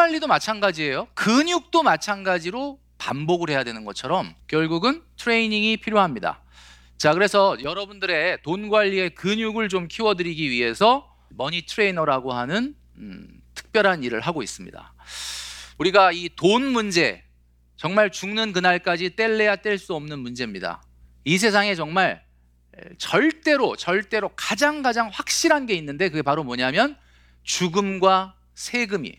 관리도 마찬가지예요. 근육도 마찬가지로 반복을 해야 되는 것처럼 결국은 트레이닝이 필요합니다. 자, 그래서 여러분들의 돈 관리의 근육을 좀 키워드리기 위해서 머니 트레이너라고 하는 특별한 일을 하고 있습니다. 우리가 이 돈 문제, 정말 죽는 그날까지 뗄래야 뗄 수 없는 문제입니다. 이 세상에 정말 절대로 가장 확실한 게 있는데 그게 바로 뭐냐면 죽음과 세금이에요.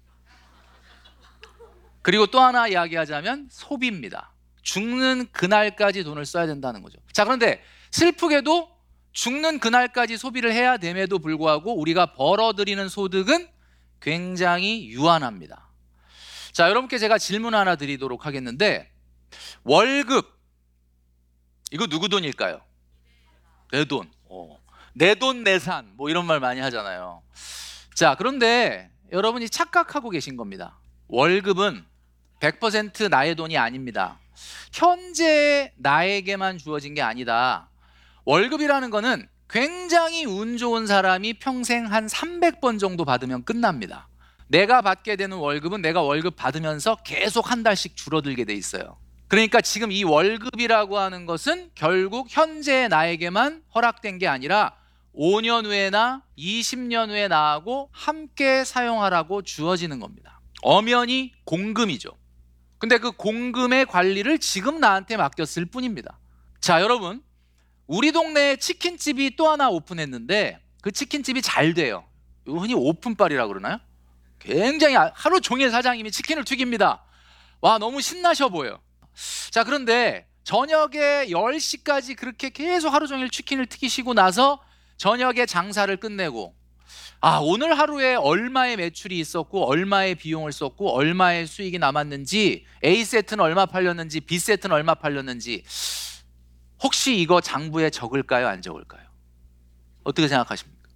그리고 또 하나 이야기하자면 소비입니다. 죽는 그날까지 돈을 써야 된다는 거죠. 자, 그런데 슬프게도 죽는 그날까지 소비를 해야 됨에도 불구하고 우리가 벌어들이는 소득은 굉장히 유한합니다. 자, 여러분께 제가 질문 하나 드리도록 하겠는데, 월급, 이거 누구 돈일까요? 내 돈. 내 돈 내산 뭐 이런 말 많이 하잖아요. 자, 그런데 여러분이 착각하고 계신 겁니다. 월급은 100% 나의 돈이 아닙니다. 현재 나에게만 주어진 게 아니다. 월급이라는 거는 굉장히 운 좋은 사람이 평생 한 300번 정도 받으면 끝납니다. 내가 받게 되는 월급은 내가 월급 받으면서 계속 한 달씩 줄어들게 돼 있어요. 그러니까 지금 이 월급이라고 하는 것은 결국 현재 나에게만 허락된 게 아니라 5년 후에나 20년 후에 나하고 함께 사용하라고 주어지는 겁니다. 엄연히 공금이죠. 근데 그 공금의 관리를 지금 나한테 맡겼을 뿐입니다. 자, 여러분, 우리 동네에 치킨집이 또 하나 오픈했는데 그 치킨집이 잘 돼요. 이거 흔히 오픈빨이라고 그러나요? 굉장히 하루 종일 사장님이 치킨을 튀깁니다. 와, 너무 신나셔 보여. 자, 그런데 저녁에 10시까지 그렇게 계속 하루 종일 치킨을 튀기시고 나서 저녁에 장사를 끝내고, 오늘 하루에 얼마의 매출이 있었고 얼마의 비용을 썼고 얼마의 수익이 남았는지, A세트는 얼마 팔렸는지 B세트는 얼마 팔렸는지, 혹시 이거 장부에 적을까요? 안 적을까요? 어떻게 생각하십니까?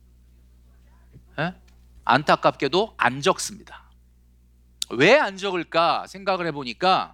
에? 안타깝게도 안 적습니다. 왜 안 적을까 생각을 해보니까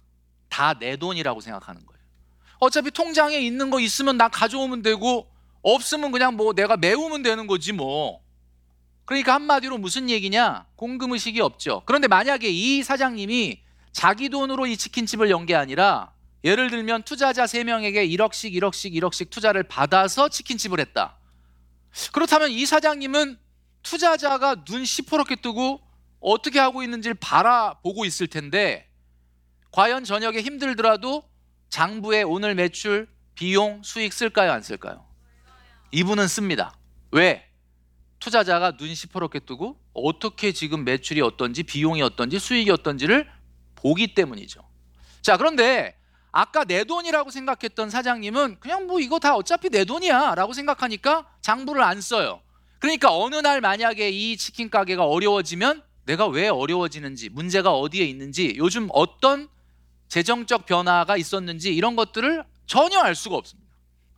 다 내 돈이라고 생각하는 거예요. 어차피 통장에 있는 거 있으면 나 가져오면 되고 없으면 그냥 뭐 내가 메우면 되는 거지 뭐. 그러니까 한마디로 무슨 얘기냐? 공금의식이 없죠. 그런데 만약에 이 사장님이 자기 돈으로 이 치킨집을 연 게 아니라 예를 들면 투자자 3명에게 1억씩 투자를 받아서 치킨집을 했다. 그렇다면 이 사장님은 투자자가 눈 시퍼렇게 뜨고 어떻게 하고 있는지를 바라보고 있을 텐데, 과연 저녁에 힘들더라도 장부에 오늘 매출, 비용, 수익 쓸까요? 안 쓸까요? 이분은 씁니다. 왜? 투자자가 눈 시퍼렇게 뜨고 어떻게 지금 매출이 어떤지, 비용이 어떤지, 수익이 어떤지를 보기 때문이죠. 자, 그런데 아까 내 돈이라고 생각했던 사장님은 그냥 뭐 이거 다 어차피 내 돈이야 라고 생각하니까 장부를 안 써요. 그러니까 어느 날 만약에 이 치킨 가게가 어려워지면 내가 왜 어려워지는지, 문제가 어디에 있는지, 요즘 어떤 재정적 변화가 있었는지 이런 것들을 전혀 알 수가 없습니다.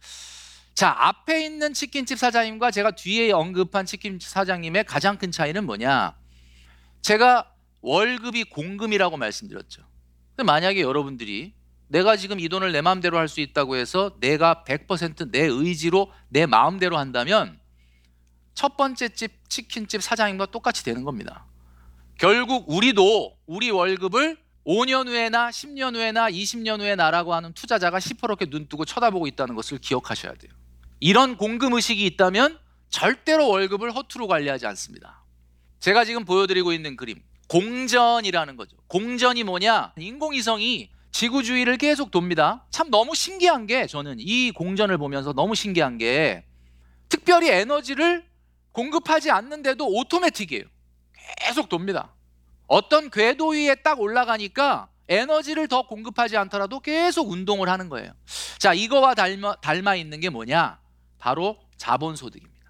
자, 앞에 있는 치킨집 사장님과 제가 뒤에 언급한 치킨집 사장님의 가장 큰 차이는 뭐냐? 제가 월급이 공금이라고 말씀드렸죠. 근데 만약에 여러분들이 내가 지금 이 돈을 내 마음대로 할 수 있다고 해서 내가 100% 내 의지로 내 마음대로 한다면 첫 번째 집 치킨집 사장님과 똑같이 되는 겁니다. 결국 우리도 우리 월급을 5년 후에나 10년 후에나 20년 후에 나라고 하는 투자자가 시퍼렇게 눈 뜨고 쳐다보고 있다는 것을 기억하셔야 돼요. 이런 공금의식이 있다면 절대로 월급을 허투루 관리하지 않습니다. 제가 지금 보여드리고 있는 그림, 공전이라는 거죠. 공전이 뭐냐? 인공위성이 지구 주위를 계속 돕니다. 참 너무 신기한 게, 저는 이 공전을 보면서 너무 신기한 게 특별히 에너지를 공급하지 않는데도 오토매틱이에요. 계속 돕니다. 어떤 궤도 위에 딱 올라가니까 에너지를 더 공급하지 않더라도 계속 운동을 하는 거예요. 자, 이거와 닮아 있는 게 뭐냐? 바로 자본소득입니다.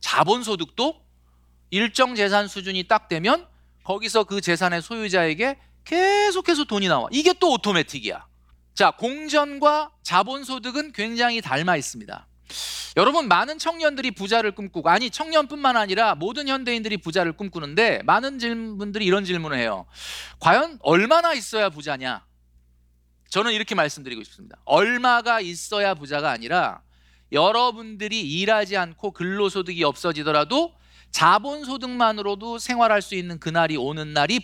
자본소득도 일정 재산 수준이 딱 되면 거기서 그 재산의 소유자에게 계속해서 돈이 나와. 이게 또 오토매틱이야. 자, 공전과 자본소득은 굉장히 닮아 있습니다. 여러분, 많은 청년들이 부자를 꿈꾸고, 아니 청년뿐만 아니라 모든 현대인들이 부자를 꿈꾸는데 많은 분들이 이런 질문을 해요. 과연 얼마나 있어야 부자냐? 저는 이렇게 말씀드리고 싶습니다. 얼마가 있어야 부자가 아니라 여러분들이 일하지 않고 근로소득이 없어지더라도 자본소득만으로도 생활할 수 있는 그날이 오는 날이